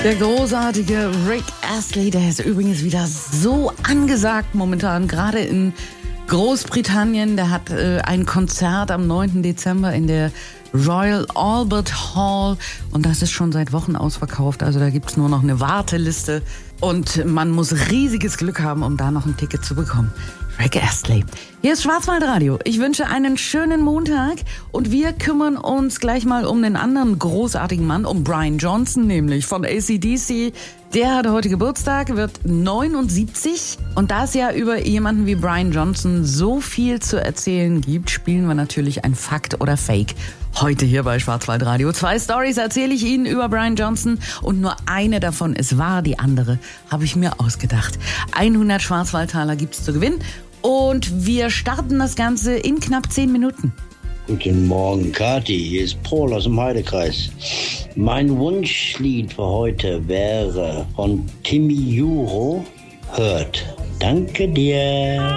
Der großartige Rick Astley, der ist übrigens wieder so angesagt momentan, gerade in Großbritannien. Der hat ein Konzert am 9. Dezember in der Royal Albert Hall und das ist schon seit Wochen ausverkauft. Also da gibt's nur noch eine Warteliste und man muss riesiges Glück haben, um da noch ein Ticket zu bekommen. Rick Astley. Hier ist Schwarzwaldradio. Ich wünsche einen schönen Montag und wir kümmern uns gleich mal um den anderen großartigen Mann, um Brian Johnson, nämlich von AC/DC. Der hat heute Geburtstag, wird 79 und da es ja über jemanden wie Brian Johnson so viel zu erzählen gibt, spielen wir natürlich ein Fakt oder Fake. Heute hier bei Schwarzwaldradio. 2 Storys erzähle ich Ihnen über Brian Johnson und nur eine davon ist wahr, die andere habe ich mir ausgedacht. 100 Schwarzwaldtaler gibt's zu gewinnen und wir starten das Ganze in knapp 10 Minuten. Guten Morgen, Kathi. Hier ist Paul aus dem Heidekreis. Mein Wunschlied für heute wäre von Timmy Juro, Hurt. Danke dir.